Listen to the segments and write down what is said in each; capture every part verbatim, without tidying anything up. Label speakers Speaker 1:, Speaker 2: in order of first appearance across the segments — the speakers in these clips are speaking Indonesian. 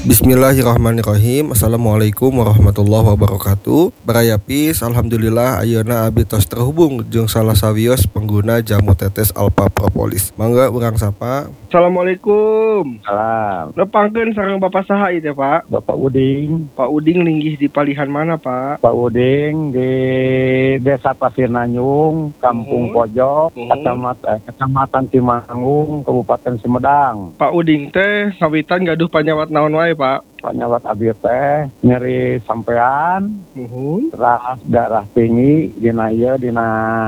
Speaker 1: Bismillahirrahmanirrahim. Assalamualaikum warahmatullahi wabarakatuh. Barayapis, alhamdulillah ayeuna abdi tos terhubung jeung salah sawios pengguna jamu tetes Alpha Propolis. Mangga urang sapa. Assalamualaikum.
Speaker 2: Salam.
Speaker 1: Nepangkeun sareng Bapak saha ieu teh, Pak?
Speaker 2: Bapak Uding.
Speaker 1: Pak Uding linggih di palihan mana, Pak?
Speaker 2: Pak Uding di Desa Pasir Nanyung, Kampung
Speaker 1: Uhun.
Speaker 2: Pojok,
Speaker 1: Uhun.
Speaker 2: Kecamatan, Kecamatan Timanggung, Kabupaten Sumedang.
Speaker 1: Pak Uding teh ngawitan gaduh panyawat naon wae, Pak?
Speaker 2: Panyawat abdi teh nyeri sampean,
Speaker 1: Muhun.
Speaker 2: terus darah tinggi dina ieu dina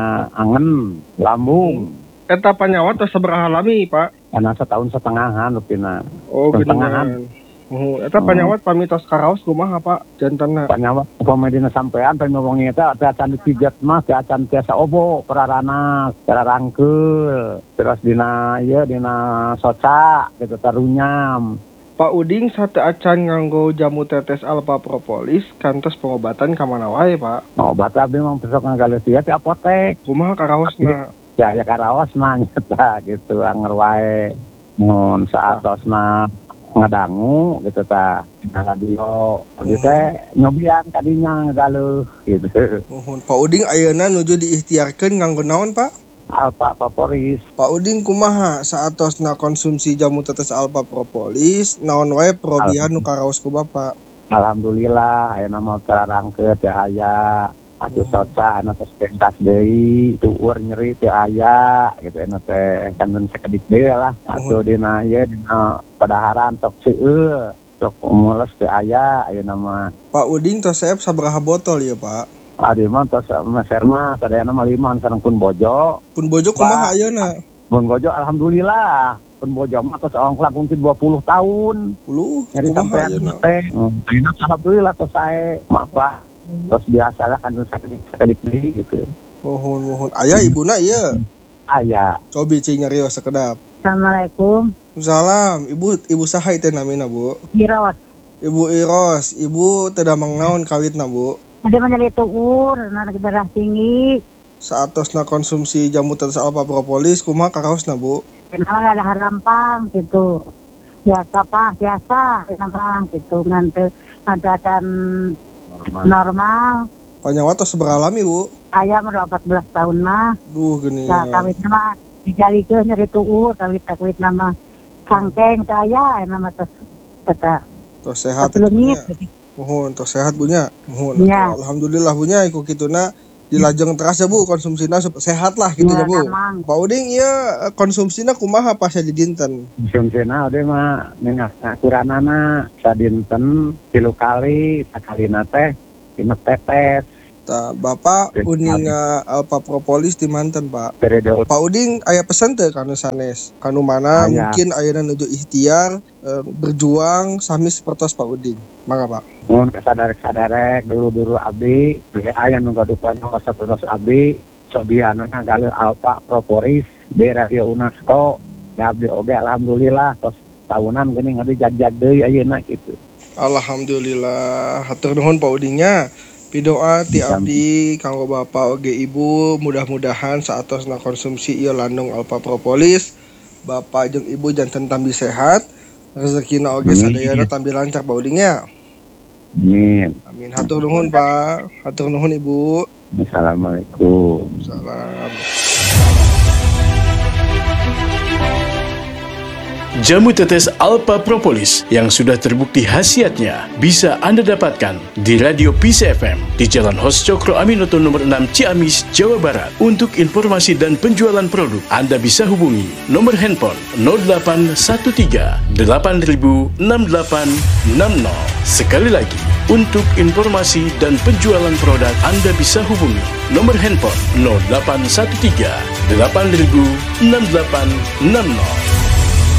Speaker 2: angen, lambung.
Speaker 1: Eta panyawat tos sabaraha lami, Pak?
Speaker 2: Karena setahun setengahan rupina.
Speaker 1: Oh,
Speaker 2: Setengahan.
Speaker 1: geuningan. Muhun. Eta panyawat pamitos karaos kumaha, Pak? Jantanna.
Speaker 2: Panyawat upama dina sampean pengen ngomongin eta teh acan dipijat mah teh acan tiasa obo peraranas, cara rangkeul. Terus dina ieu dina soca gitu tarunyam.
Speaker 1: Pak Uding sate acan nganggo jamu tetes Alpha Propolis kantos pengobatan ka mana wae, Pak?
Speaker 2: Obat abdi mah besok ngagaleus ieu ti apotek.
Speaker 1: Kumaha karaosna?
Speaker 2: Ya ya karaos mah nyata gitu anger wae. Mun saatosna ngadangu gitu tah dina radio. Abdi teh nyobian kadinya ngagaleus gitu.
Speaker 1: Muhun. Pak Uding ayeuna nuju diikhtiarkeun nganggo naon, Pak?
Speaker 2: Alpha Propolis.
Speaker 1: Pak Uding kumaha saatosna konsumsi jamu tetes Alpha Propolis naon wae perobihan nu karaos ku Bapak?
Speaker 2: Alhamdulillah ayeuna mah terangkeut teh aya. Atuh soca anu tos pentas deui, tueur nyeri teh aya gitu anu teh kangen sakedik deui lah. Atuh dina ieu dina padaharan tok seueur, tok mules teh aya ayeuna mah.
Speaker 1: Pak Uding tos saep sabaraha botol ieu, Pak?
Speaker 2: Adi mah tos meser mah sadayana mah lima sareng pun bojo.
Speaker 1: Pun bojo kumaha ayeuna?
Speaker 2: Pun bojo alhamdulillah. Pun bojo mah tos ongklak mungkin dua puluh tahun.
Speaker 1: Puluh
Speaker 2: Nyeri
Speaker 1: kumaha
Speaker 2: sampean
Speaker 1: ayeuna?
Speaker 2: teh. Ayeuna alhamdulillah tos sae. Maaf lah. Terus biasalah kan sakedik-sakedik deui gitu.
Speaker 1: Muhun muhun. Aya ibuna ieu.
Speaker 2: Aya.
Speaker 1: Cobi cing nyarios sakedap.
Speaker 3: Assalamualaikum.
Speaker 1: Salam, Ibu Ibu saha teh namina, Bu?
Speaker 3: Iros.
Speaker 1: Ibu Iros, Ibu teu damang naon kawitna, Bu?
Speaker 3: Ada menjadi tuur, anak darah tinggi.
Speaker 1: Saatosna konsumsi jamu tetes Alpha Propolis kumaha karaosna, Bu?
Speaker 3: Kenapa ada harampang gitu. Biasa pak, biasa. Harampang gitu. Nanti ada kan normal.
Speaker 1: Panyawat tos sabaraha lami, Bu?
Speaker 3: Ayam udah empat belas tahun mah.
Speaker 1: Duh geuning.
Speaker 3: Nah, kawit nama dijalikeun nyeri tuur, kawit kawit nama sangkeng saya, nama tes kata
Speaker 1: Tos sehat.
Speaker 3: pelungit.
Speaker 1: Muhun, tos sehat bunya. Muhun.
Speaker 3: Iya.
Speaker 1: Alhamdulillah bunya iku kituna dilajeng teras ya, Bu, konsumsina sup- sehat lah gitu ya,
Speaker 3: Ya,
Speaker 1: Bu.
Speaker 3: emang.
Speaker 1: Pak Uding ieu konsumsina kumaha pas di dinten?
Speaker 2: Konsumsina ade mah minyak akuranana sadinten tilu kali sakalina teh dina tetes
Speaker 1: Tah, Bapak uninga Alpha Propolis di manten, Pak.
Speaker 2: periode
Speaker 1: Pak Uding aya pesan teu kanu sanes? Kanu mana
Speaker 2: Aya.
Speaker 1: mungkin ayeuna nuju ikhtiar eh, berjuang sami sapertos Pak Uding. Mangga, Pak.
Speaker 2: mun sadarek-sadarek dulu-dulu abdi we aya nu gadupan sapertos abdi sobiana ngagaleus Alpha Propolis di radio UNESCO. Da abdi oge alhamdulillah tos tahunan geuning abdi jag-jag deui ayeuna kitu.
Speaker 1: Alhamdulillah, hatur nuhun Pak Udingnya. Pidoa ti abdi kanggo Bapak oge Ibu, mudah-mudahan saatosna konsumsi ieu landung Alpha Propolis, Bapak jeung Ibu janten tambi sehat, rezekina oge
Speaker 2: Amin.
Speaker 1: sadayana tambi lancar Pak Udingnya.
Speaker 2: Amin.
Speaker 1: Amin. Hatur nuhun Pak, hatur nuhun Ibu.
Speaker 2: Assalamualaikum.
Speaker 1: Salam.
Speaker 4: Jamu tetes Alpha Propolis yang sudah terbukti khasiatnya bisa Anda dapatkan di Radio Peace F M di Jalan Hos Cokro Aminoto nomor enam Ciamis, Jawa Barat. Untuk informasi dan penjualan produk, Anda bisa hubungi nomor handphone nol delapan satu tiga delapan nol enam delapan enam nol. Sekali lagi, untuk informasi dan penjualan produk, Anda bisa hubungi nomor handphone nol delapan satu tiga delapan nol enam delapan enam nol.